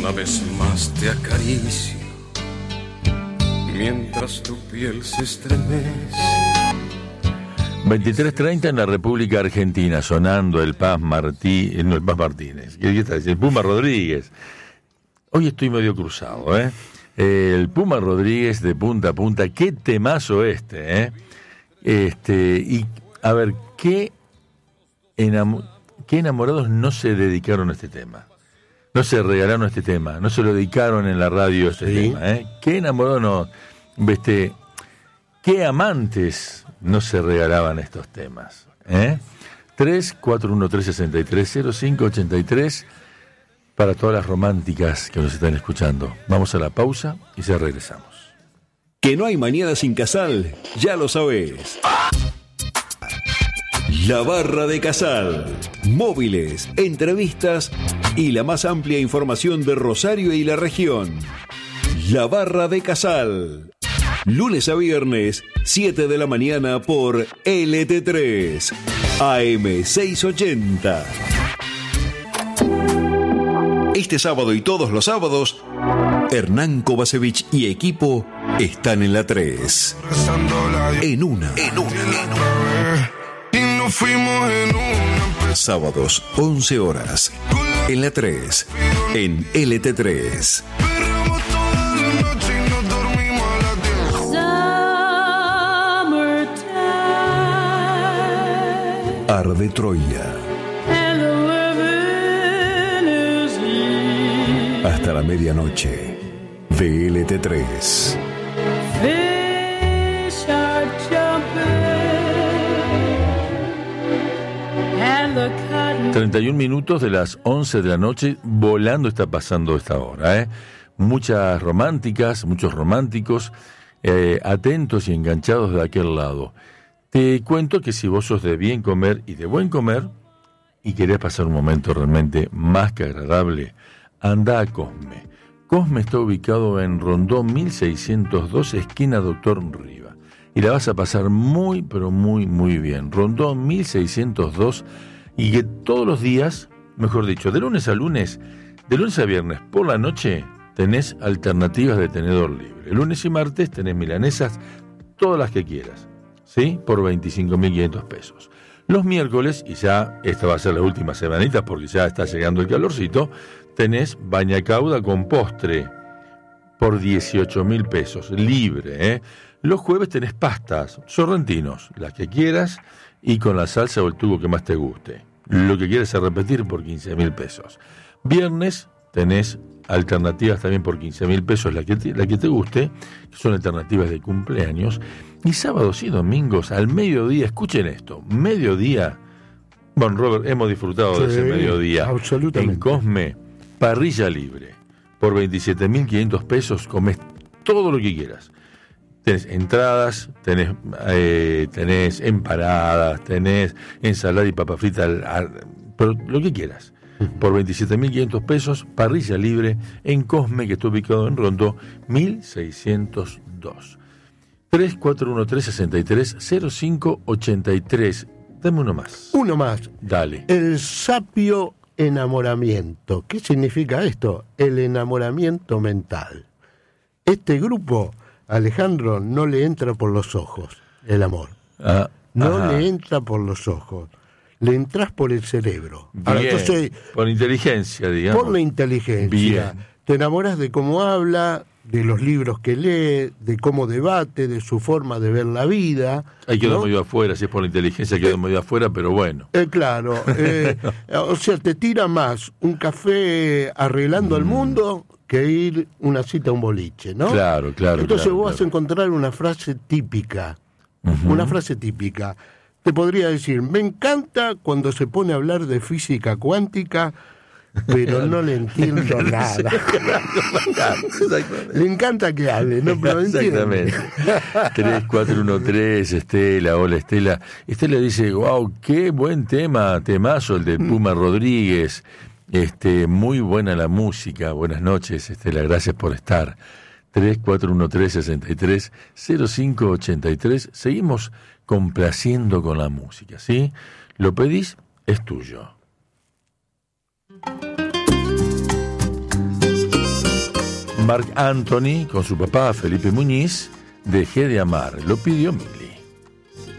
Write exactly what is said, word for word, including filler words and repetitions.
Una vez más te acaricio mientras tu piel se estremece. veintitrés treinta en la República Argentina, sonando el Paz Martí, no, el Paz Martínez, ¿qué está diciendo? El Puma Rodríguez. Hoy estoy medio cruzado, ¿eh? El Puma Rodríguez de punta a punta, qué temazo este, ¿eh? Este, y a ver, ¿qué, enam- qué enamorados no se dedicaron a este tema? No se regalaron este tema, no se lo dedicaron en la radio este Sí. tema, ¿eh? ¿Qué enamorados no, este, qué amantes no se regalaban estos temas, ¿eh? tres cuatro uno tres seis tres cero cinco ocho tres para todas las románticas que nos están escuchando. Vamos a la pausa y ya regresamos. Que no hay mañana sin Casal, ya lo sabés. La Barra de Casal. Móviles, entrevistas y la más amplia información de Rosario y la región. La Barra de Casal. Lunes a viernes, siete de la mañana por L T tres, A M seiscientos ochenta. Este sábado y todos los sábados, Hernán Kovacevic y equipo están en la tres. En una. En una. Y nos fuimos en una. Sábados, once horas. En la tres. En L T tres. Perramos toda la noche y nos dormimos a las diez. Arde Troya. Hasta la medianoche. V L T tres. treinta y un minutos de las once de la noche, volando está pasando esta hora, ¿eh? Muchas románticas, muchos románticos, eh, atentos y enganchados de aquel lado. Te cuento que si vos sos de bien comer y de buen comer, y querés pasar un momento realmente más que agradable, anda a Cosme. Cosme está ubicado en Rondón mil seiscientos dos, esquina Doctor Riva. Y la vas a pasar muy, pero muy, muy bien. Rondón mil seiscientos dos, y que todos los días, mejor dicho, de lunes a lunes, de lunes a viernes por la noche, tenés alternativas de tenedor libre. Lunes y martes tenés milanesas, todas las que quieras, ¿sí? Por veinticinco mil quinientos pesos. Los miércoles, y ya esta va a ser la última semanita porque ya está llegando el calorcito, tenés bañacauda con postre por dieciocho mil pesos, libre, ¿eh? Los jueves tenés pastas, sorrentinos, las que quieras, y con la salsa o el tubo que más te guste. Lo que quieras a repetir por quince mil pesos. Viernes tenés alternativas también por quince mil pesos, la que, te, la que te guste, que son alternativas de cumpleaños. Y sábados y domingos al mediodía, escuchen esto, mediodía, bueno, Robert, hemos disfrutado Sí, de ese mediodía. absolutamente. En Cosme, parrilla libre. Por veintisiete mil quinientos pesos comes todo lo que quieras. Tenés entradas, tenés, eh, tenés empanadas, tenés ensalada y papa frita, al, al, pero lo que quieras. Por veintisiete mil quinientos pesos, parrilla libre en Cosme, que está ubicado en Rondó mil seiscientos dos. tres cuatro uno tres seis tres cero cinco ocho tres. Dame uno más. Uno más. Dale. El sapio enamoramiento. ¿Qué significa esto? El enamoramiento mental. Este grupo, Alejandro, no le entra por los ojos el amor. Ah, No ajá. le entra por los ojos. Le entras por el cerebro. Ahora, Bien, entonces, por inteligencia, digamos. por la inteligencia. Bien. Te enamoras de cómo habla, de los libros que lee, de cómo debate, de su forma de ver la vida. Ahí quedó ¿no? medio afuera, si es por la inteligencia quedó medio afuera, pero bueno. Eh, claro, eh, o sea, te tira más un café arreglando el mundo que ir una cita a un boliche, ¿no? Claro, claro. Entonces claro, vos vas a claro. encontrar una frase típica, Ujú. una frase típica. Te podría decir, me encanta cuando se pone a hablar de física cuántica, pero no le entiendo nada. Le encanta que hable, no, pero no entiende. Exactamente. tres cuatro uno tres, Estela, hola Estela. Estela dice, wow, qué buen tema, temazo el de Puma Rodríguez. Este, muy buena la música. Buenas noches, Estela, gracias por estar. tres cuatro uno tres seis tres cero cinco ocho tres. Seguimos complaciendo con la música, ¿sí? Lo pedís, es tuyo. Marc Anthony con su papá Felipe Muñiz, Dejé de amar, lo pidió Mil.